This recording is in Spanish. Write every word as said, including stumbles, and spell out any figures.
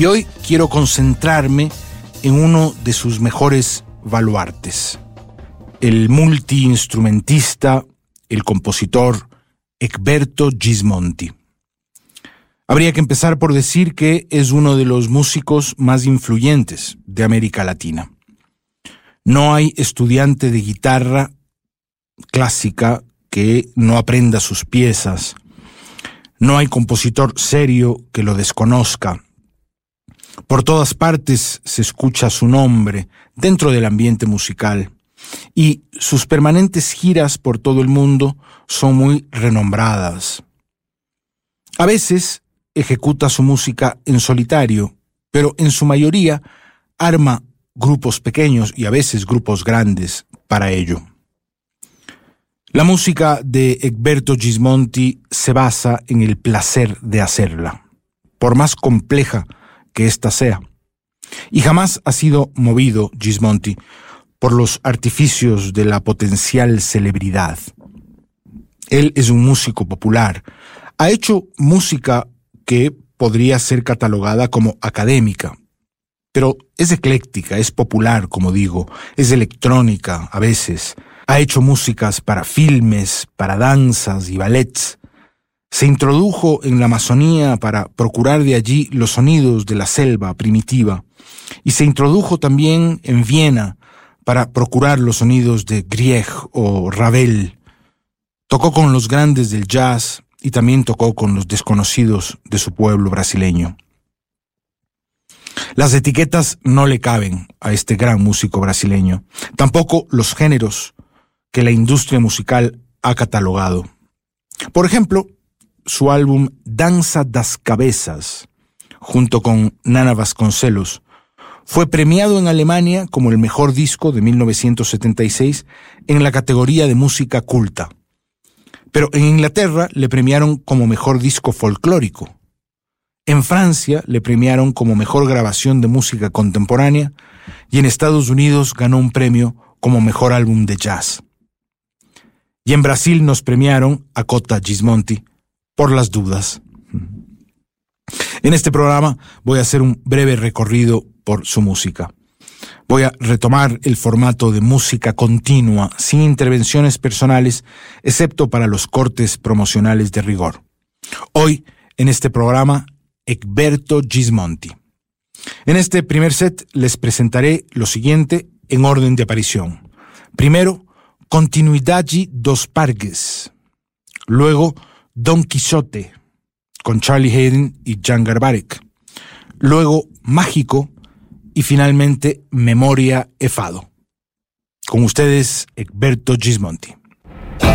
Y hoy quiero concentrarme en uno de sus mejores baluartes, el multiinstrumentista, el compositor Egberto Gismonti. Habría que empezar por decir que es uno de los músicos más influyentes de América Latina. No hay estudiante de guitarra clásica que no aprenda sus piezas. No hay compositor serio que lo desconozca. Por todas partes se escucha su nombre dentro del ambiente musical y sus permanentes giras por todo el mundo son muy renombradas. A veces ejecuta su música en solitario, pero en su mayoría arma grupos pequeños y a veces grupos grandes para ello. La música de Egberto Gismonti se basa en el placer de hacerla, por más compleja que ésta sea. Y jamás ha sido movido Gismonti por los artificios de la potencial celebridad. Él es un músico popular. Ha hecho música que podría ser catalogada como académica, pero es ecléctica, es popular, como digo, es electrónica a veces. Ha hecho músicas para filmes, para danzas y ballets. Se introdujo en la Amazonía para procurar de allí los sonidos de la selva primitiva y se introdujo también en Viena para procurar los sonidos de Grieg o Ravel. Tocó con los grandes del jazz y también tocó con los desconocidos de su pueblo brasileño. Las etiquetas no le caben a este gran músico brasileño, tampoco los géneros que la industria musical ha catalogado. Por ejemplo, su álbum Danza das Cabeças, junto con Nana Vasconcelos, fue premiado en Alemania como el mejor disco de mil novecientos setenta y seis en la categoría de música culta. Pero en Inglaterra le premiaron como mejor disco folclórico. En Francia le premiaron como mejor grabación de música contemporánea y en Estados Unidos ganó un premio como mejor álbum de jazz. Y en Brasil nos premiaron a Cota Gismonti por las dudas. En este programa voy a hacer un breve recorrido por su música. Voy a retomar el formato de música continua, sin intervenciones personales, excepto para los cortes promocionales de rigor. Hoy, en este programa, Egberto Gismonti. En este primer set les presentaré lo siguiente en orden de aparición. Primero, Continuidade dos Parques. Luego, Don Quijote, con Charlie Haden y Jan Garbarek. Luego, Mágico. Y finalmente, Memoria e Fado. Con ustedes, Egberto Gismonti.